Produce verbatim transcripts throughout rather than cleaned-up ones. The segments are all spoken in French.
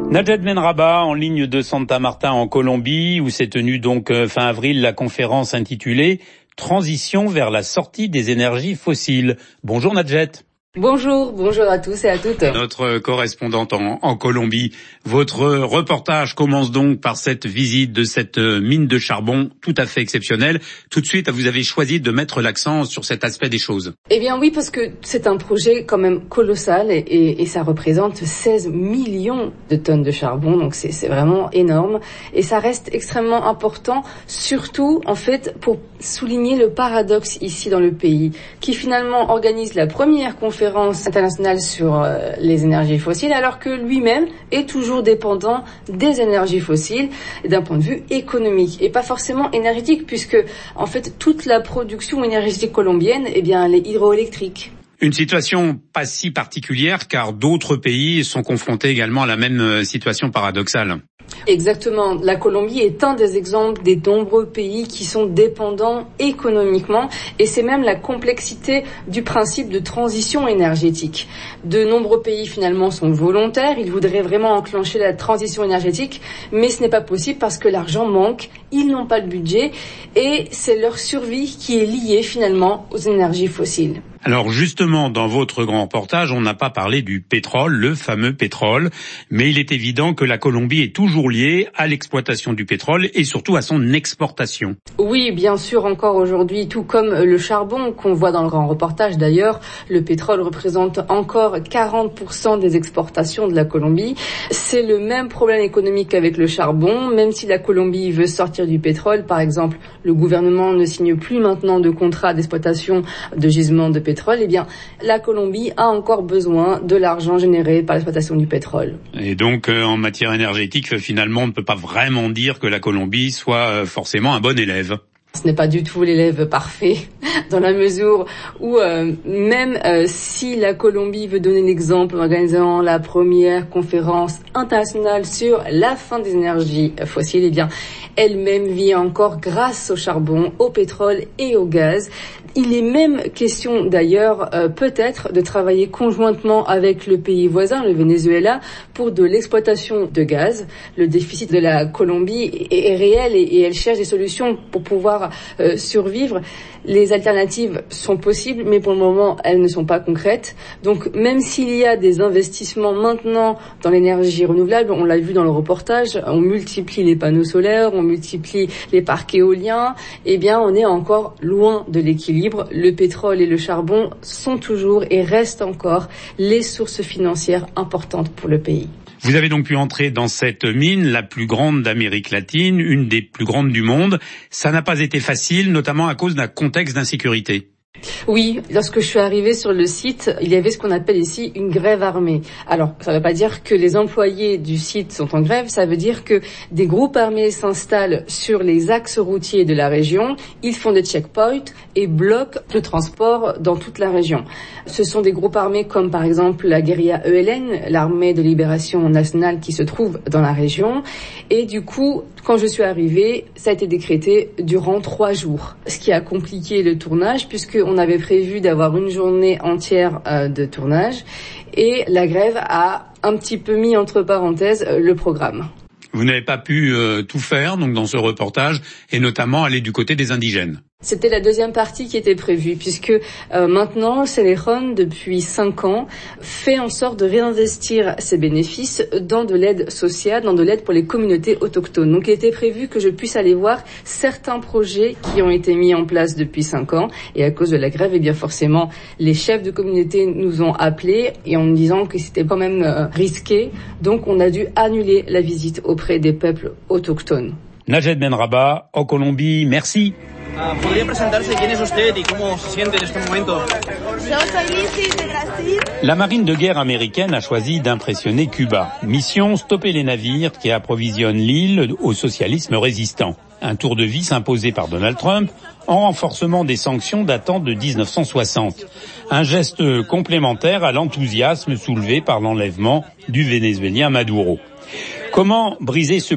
Najed Benrabah en ligne de Santa Marta en Colombie, où s'est tenue donc fin avril la conférence intitulée « Transition vers la sortie des énergies fossiles ». Bonjour Najed. Bonjour, bonjour à tous et à toutes. Notre correspondante en, en Colombie, votre reportage commence donc par cette visite de cette mine de charbon tout à fait exceptionnelle. Tout de suite, vous avez choisi de mettre l'accent sur cet aspect des choses. Eh bien oui, parce que c'est un projet quand même colossal et, et, et ça représente seize millions de tonnes de charbon, donc c'est, c'est vraiment énorme. Et ça reste extrêmement important, surtout en fait pour souligner le paradoxe ici dans le pays, qui finalement organise la première conférence internationale sur euh, les énergies fossiles, alors que lui-même est toujours dépendant des énergies fossiles d'un point de vue économique et pas forcément énergétique, puisque en fait toute la production énergétique colombienne, eh bien, elle est hydroélectrique. Une situation pas si particulière, car d'autres pays sont confrontés également à la même situation paradoxale. Exactement. La Colombie est un des exemples des nombreux pays qui sont dépendants économiquement, et c'est même la complexité du principe de transition énergétique. De nombreux pays finalement sont volontaires, ils voudraient vraiment enclencher la transition énergétique, mais ce n'est pas possible parce que l'argent manque, ils n'ont pas le budget, et c'est leur survie qui est liée finalement aux énergies fossiles. Alors justement, dans votre grand reportage, on n'a pas parlé du pétrole, le fameux pétrole, mais il est évident que la Colombie est toujours liée à l'exploitation du pétrole et surtout à son exportation. Oui, bien sûr, encore aujourd'hui, tout comme le charbon qu'on voit dans le grand reportage d'ailleurs, le pétrole représente encore quarante pour cent des exportations de la Colombie. C'est le même problème économique qu'avec le charbon, même si la Colombie veut sortir du pétrole. Par exemple, le gouvernement ne signe plus maintenant de contrats d'exploitation de gisements de pétrole. pétrole, eh bien, la Colombie a encore besoin de l'argent généré par l'exploitation du pétrole. Et donc, euh, en matière énergétique, finalement, on ne peut pas vraiment dire que la Colombie soit euh, forcément un bon élève. Ce n'est pas du tout l'élève parfait, dans la mesure où euh, même euh, si la Colombie veut donner l'exemple en organisant la première conférence internationale sur la fin des énergies fossiles, eh bien, elle-même vit encore grâce au charbon, au pétrole et au gaz. Il est même question d'ailleurs euh, peut-être de travailler conjointement avec le pays voisin, le Venezuela, pour de l'exploitation de gaz. Le déficit de la Colombie est, est réel et, et elle cherche des solutions pour pouvoir euh, survivre. Les alternatives sont possibles, mais pour le moment, elles ne sont pas concrètes. Donc, même s'il y a des investissements maintenant dans l'énergie renouvelable, on l'a vu dans le reportage, on multiplie les panneaux solaires, on multiplie les parcs éoliens, eh bien, on est encore loin de l'équilibre. Le pétrole et le charbon sont toujours et restent encore les sources financières importantes pour le pays. Vous avez donc pu entrer dans cette mine, la plus grande d'Amérique latine, une des plus grandes du monde. Ça n'a pas été facile, notamment à cause d'un contexte d'insécurité. Oui, lorsque je suis arrivée sur le site, il y avait ce qu'on appelle ici une grève armée. Alors, ça ne veut pas dire que les employés du site sont en grève, ça veut dire que des groupes armés s'installent sur les axes routiers de la région, ils font des checkpoints et bloquent le transport dans toute la région. Ce sont des groupes armés comme par exemple la guérilla E L N, l'armée de libération nationale qui se trouve dans la région. Et du coup, quand je suis arrivée, ça a été décrété durant trois jours. Ce qui a compliqué le tournage puisque on avait prévu d'avoir une journée entière euh, de tournage et la grève a un petit peu mis entre parenthèses euh, le programme. Vous n'avez pas pu euh, tout faire donc dans ce reportage et notamment aller du côté des indigènes. C'était la deuxième partie qui était prévue, puisque euh, maintenant, Celeron, depuis cinq ans, fait en sorte de réinvestir ses bénéfices dans de l'aide sociale, dans de l'aide pour les communautés autochtones. Donc il était prévu que je puisse aller voir certains projets qui ont été mis en place depuis cinq ans, et à cause de la grève, eh bien forcément, les chefs de communauté nous ont appelés, et en nous disant que c'était quand même euh, risqué, donc on a dû annuler la visite auprès des peuples autochtones. Najed Benrabah, en Colombie, merci. Uh, ¿Podría presentarse quién es usted y cómo se siente en este momento? Yo soy Lizzie de Brasil. La marine de guerre américaine a choisi d'impressionner Cuba. Mission, stopper les navires qui approvisionnent l'île au socialisme résistant. Un tour de vis imposé par Donald Trump en renforcement des sanctions datant de dix-neuf cent soixante. Un geste complémentaire à l'enthousiasme soulevé par l'enlèvement du Vénézuélien Maduro. Comment briser ce blocus ?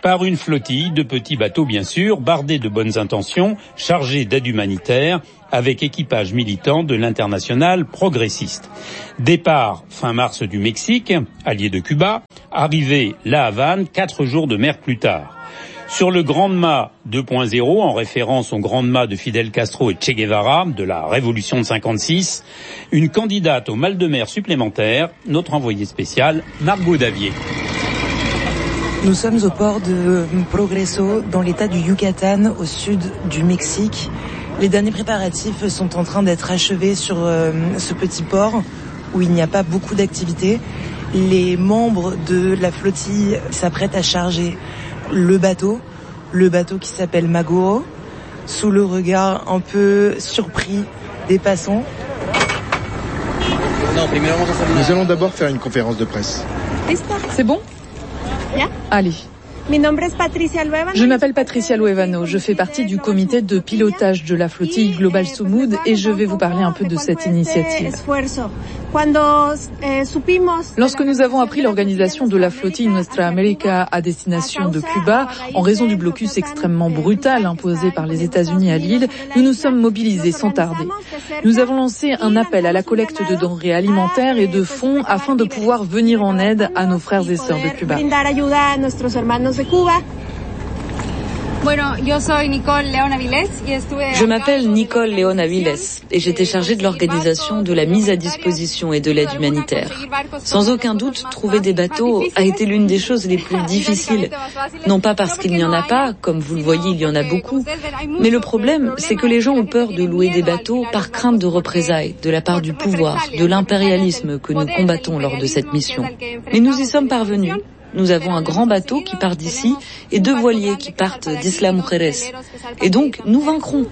par une flottille de petits bateaux bien sûr, bardés de bonnes intentions, chargés d'aide humanitaire, avec équipage militant de l'internationale progressiste. Départ fin mars du Mexique, allié de Cuba, arrivée La Havane quatre jours de mer plus tard. Sur le Granma deux point zéro, en référence au Granma de Fidel Castro et Che Guevara, de la révolution de cinquante-six, une candidate au mal de mer supplémentaire, notre envoyée spéciale, Margot Davier. Nous sommes au port de Progreso, dans l'état du Yucatan, au sud du Mexique. Les derniers préparatifs sont en train d'être achevés sur euh, ce petit port où il n'y a pas beaucoup d'activité. Les membres de la flottille s'apprêtent à charger le bateau, le bateau qui s'appelle Maguro, sous le regard un peu surpris des passants. Nous allons d'abord faire une conférence de presse. C'est bon ? Allez. Je m'appelle Patricia Luevano, je fais partie du comité de pilotage de la flottille Global Sumud et je vais vous parler un peu de cette initiative. Lorsque nous avons appris l'organisation de la flottille Nuestra América à destination de Cuba, en raison du blocus extrêmement brutal imposé par les États-Unis à l'île, nous nous sommes mobilisés sans tarder. Nous avons lancé un appel à la collecte de denrées alimentaires et de fonds afin de pouvoir venir en aide à nos frères et sœurs de Cuba. Je m'appelle Nicole León Aviles et j'étais chargée de l'organisation de la mise à disposition et de l'aide humanitaire. Sans aucun doute, trouver des bateaux a été l'une des choses les plus difficiles. Non pas parce qu'il n'y en a pas, comme vous le voyez, il y en a beaucoup, mais le problème, c'est que les gens ont peur de louer des bateaux par crainte de représailles de la part du pouvoir, de l'impérialisme que nous combattons lors de cette mission. Mais nous y sommes parvenus. Nous avons un grand bateau qui part d'ici et deux voiliers qui partent d'Isla Mujeres. Et donc, nous vaincrons.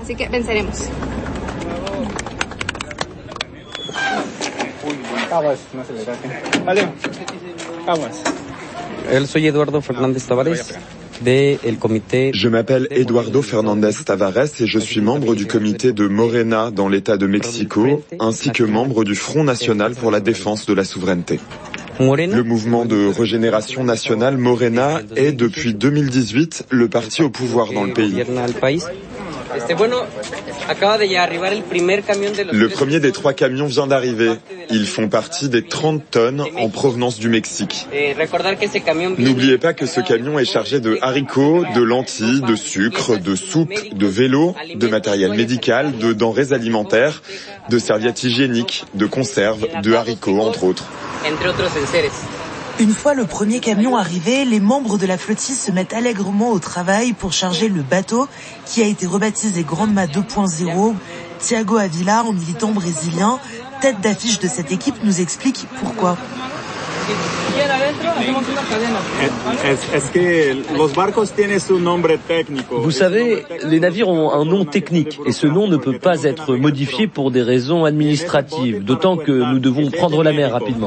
Je m'appelle Eduardo Fernández Tavares et je suis membre du comité de Morena dans l'État de Mexico, ainsi que membre du Front National pour la défense de la souveraineté. Le mouvement de régénération nationale Morena est depuis deux mille dix-huit le parti au pouvoir dans le pays. Le premier des trois camions vient d'arriver. Ils font partie des trente tonnes en provenance du Mexique. N'oubliez pas que ce camion est chargé de haricots, de lentilles, de sucre, de soupe, de vélos, de matériel médical, de denrées alimentaires, de serviettes hygiéniques, de conserves, de haricots, entre autres. Une fois le premier camion arrivé, les membres de la flottille se mettent allègrement au travail pour charger le bateau qui a été rebaptisé Granma deux point zéro. Thiago Avila, un militant brésilien, tête d'affiche de cette équipe, nous explique pourquoi. Vous savez, les navires ont un nom technique et ce nom ne peut pas être modifié pour des raisons administratives, d'autant que nous devons prendre la mer rapidement.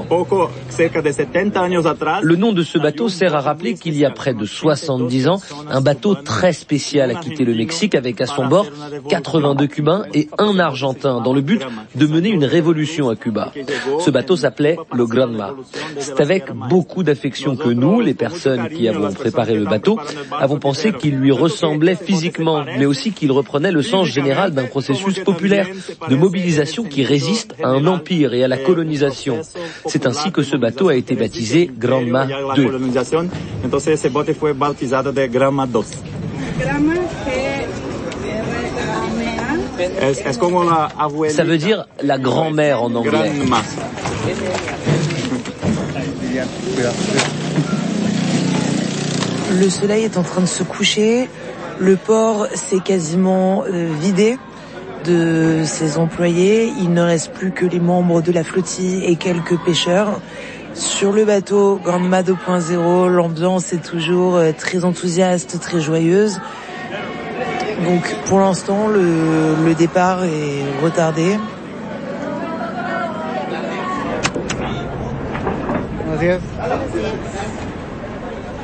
Le nom de ce bateau sert à rappeler qu'il y a près de soixante-dix ans, un bateau très spécial a quitté le Mexique avec à son bord quatre-vingt-deux Cubains et un Argentin dans le but de mener une révolution à Cuba. Ce bateau s'appelait le Granma. C'est avec beaucoup d'affection que nous, les personnes qui avons préparé le bateau, avons pensé qu'il lui ressemblait physiquement, mais aussi qu'il reprenait le sens général d'un processus populaire de mobilisation qui résiste à un empire et à la colonisation. C'est ainsi que ce bateau a été baptisé Granma deux. Ça veut dire la grand-mère en anglais. Le soleil est en train de se coucher, le port s'est quasiment euh, vidé de ses employés, il ne reste plus que les membres de la flottille et quelques pêcheurs. Sur le bateau Granma deux point zéro, l'ambiance est toujours euh, très enthousiaste, très joyeuse. Donc pour l'instant, le, le départ est retardé.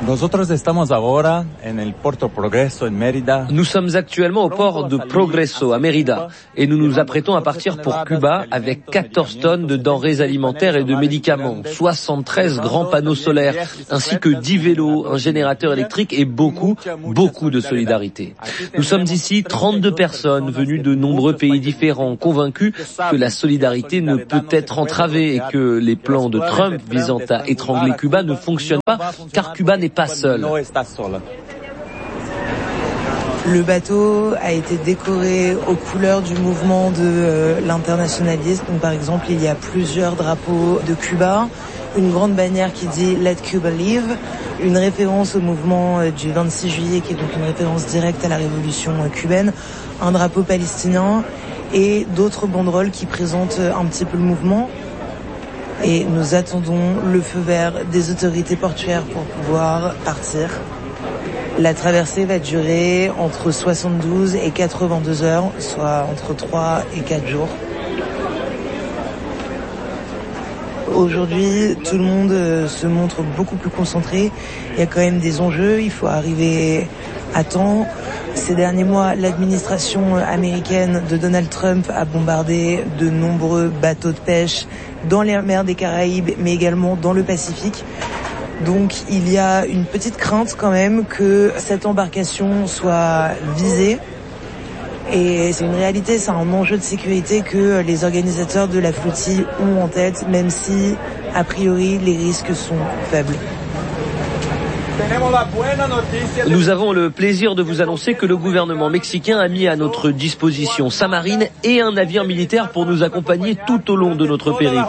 Nous sommes actuellement au port de Progreso, à Mérida, et nous nous apprêtons à partir pour Cuba avec quatorze tonnes de denrées alimentaires et de médicaments, soixante-treize grands panneaux solaires, ainsi que dix vélos, un générateur électrique et beaucoup, beaucoup de solidarité. Nous sommes ici trente-deux personnes venues de nombreux pays différents, convaincus que la solidarité ne peut être entravée et que les plans de Trump visant à étrangler Cuba ne fonctionnent pas, car Cuba n'est pas seul. Le bateau a été décoré aux couleurs du mouvement de euh, l'internationalisme. Donc, par exemple, il y a plusieurs drapeaux de Cuba, une grande bannière qui dit Let Cuba Live, une référence au mouvement euh, du vingt-six juillet qui est donc une référence directe à la révolution euh, cubaine, un drapeau palestinien et d'autres banderoles qui présentent euh, un petit peu le mouvement. Et nous attendons le feu vert des autorités portuaires pour pouvoir partir. La traversée va durer entre soixante-douze et quatre-vingt-deux heures, soit entre trois et quatre jours. Aujourd'hui, tout le monde se montre beaucoup plus concentré. Il y a quand même des enjeux, il faut arriver à temps. Ces derniers mois, l'administration américaine de Donald Trump a bombardé de nombreux bateaux de pêche dans les mers des Caraïbes, mais également dans le Pacifique. Donc il y a une petite crainte quand même que cette embarcation soit visée. Et c'est une réalité, c'est un enjeu de sécurité que les organisateurs de la flottille ont en tête, même si, a priori, les risques sont faibles. Nous avons le plaisir de vous annoncer que le gouvernement mexicain a mis à notre disposition sa marine et un navire militaire pour nous accompagner tout au long de notre périple.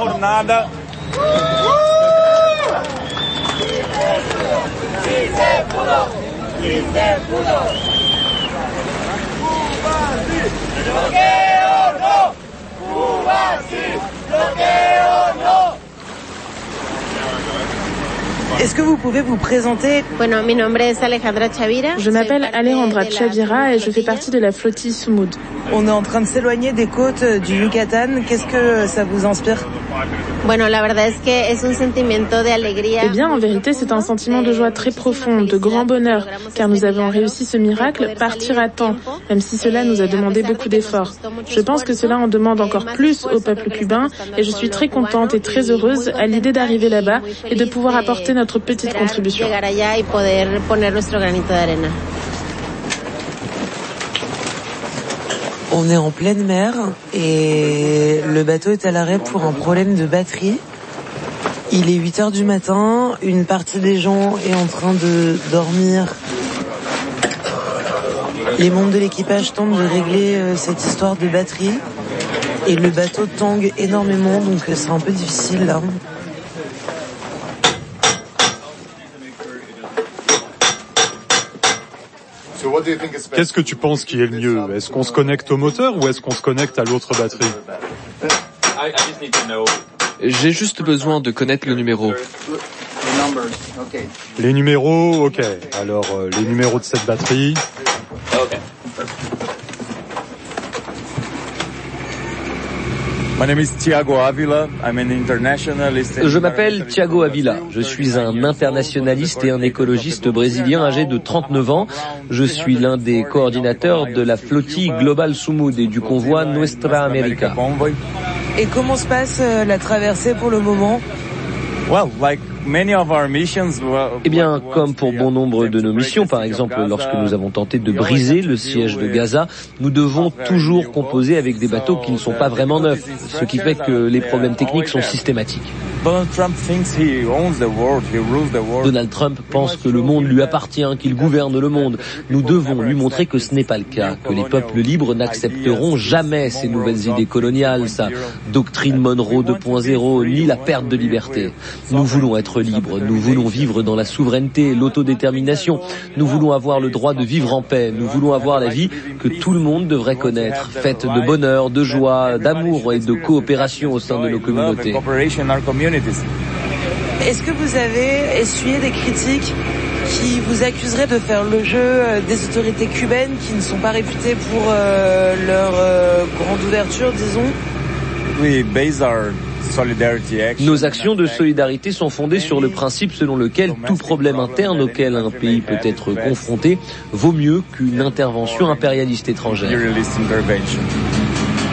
Est-ce que vous pouvez vous présenter? Je m'appelle Alejandra Chavira et je fais partie de la flottille Sumud. On est en train de s'éloigner des côtes du Yucatan. Qu'est-ce que ça vous inspire? Eh bien, en vérité, c'est un sentiment de joie très profond, de grand bonheur, car nous avons réussi ce miracle, partir à temps, même si cela nous a demandé beaucoup d'efforts. Je pense que cela en demande encore plus au peuple cubain, et je suis très contente et très heureuse à l'idée d'arriver là-bas et de pouvoir apporter notre petite contribution. On est en pleine mer et le bateau est à l'arrêt pour un problème de batterie. Il est huit heures du matin, une partie des gens est en train de dormir. Les membres de l'équipage tentent de régler euh, cette histoire de batterie et le bateau tangue énormément, donc euh, c'est un peu difficile là. Qu'est-ce que tu penses qui est le mieux? Est-ce qu'on se connecte au moteur ou est-ce qu'on se connecte à l'autre batterie? J'ai juste besoin de connaître le numéro. Les numéros, ok. Alors, euh, les numéros de cette batterie. Je m'appelle Thiago Avila. Je suis un internationaliste et un écologiste brésilien âgé de trente-neuf ans. Je suis l'un des coordinateurs de la flottille Global Sumud et du convoi Nuestra América. Et comment se passe euh, la traversée pour le moment? Eh bien, comme pour bon nombre de nos missions, par exemple lorsque nous avons tenté de briser le siège de Gaza, nous devons toujours composer avec des bateaux qui ne sont pas vraiment neufs, ce qui fait que les problèmes techniques sont systématiques. Donald Trump pense que le monde lui appartient, qu'il gouverne le monde. Nous devons lui montrer que ce n'est pas le cas, que les peuples libres n'accepteront jamais ces nouvelles idées coloniales, sa doctrine Monroe deux point zéro, ni la perte de liberté. Nous voulons être libres, nous voulons vivre dans la souveraineté, l'autodétermination, nous voulons avoir le droit de vivre en paix, nous voulons avoir la vie que tout le monde devrait connaître, faite de bonheur, de joie, d'amour et de coopération au sein de nos communautés. Est-ce que vous avez essuyé des critiques qui vous accuseraient de faire le jeu des autorités cubaines qui ne sont pas réputées pour euh, leur euh, grande ouverture, disons? Nos actions de solidarité sont fondées sur le principe selon lequel tout problème interne auquel un pays peut être confronté vaut mieux qu'une intervention impérialiste étrangère.